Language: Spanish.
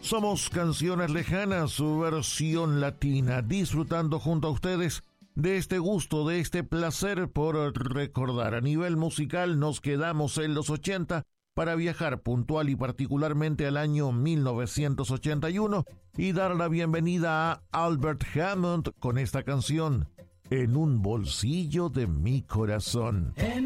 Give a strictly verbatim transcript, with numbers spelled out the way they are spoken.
Somos Canciones Lejanas, su versión latina, disfrutando junto a ustedes de este gusto, de este placer por recordar. A nivel musical nos quedamos en los ochenta para viajar puntual y particularmente al año mil novecientos ochenta y uno y dar la bienvenida a Albert Hammond con esta canción, En un bolsillo de mi corazón.